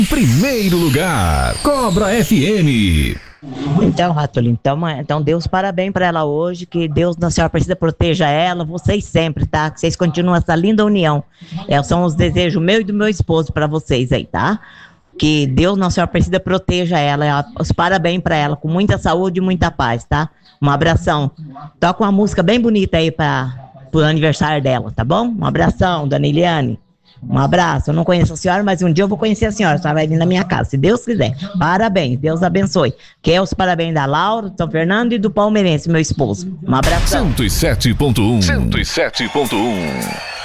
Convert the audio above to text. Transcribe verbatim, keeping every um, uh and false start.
Primeiro lugar, Cobra F M. Então, Ratolinho, então, então Deus parabéns pra ela hoje, que Deus, Nossa Senhora Aparecida, proteja ela, vocês sempre, tá? Que vocês continuem essa linda união. É, são os desejos meu e do meu esposo pra vocês aí, tá? Que Deus, Nossa Senhora Aparecida, proteja ela, os parabéns pra ela, com muita saúde e muita paz, tá? Um abração. Toca uma música bem bonita aí pra, pro aniversário dela, tá bom? Um abração, dona Eliane. Um abraço, eu não conheço a senhora, mas um dia eu vou conhecer a senhora, a senhora vai vir na minha casa, se Deus quiser. Parabéns, Deus abençoe. Quer os parabéns da Laura, do São Fernando e do Palmeirense, meu esposo. Um abraço. cento e sete ponto um. cento e sete ponto um.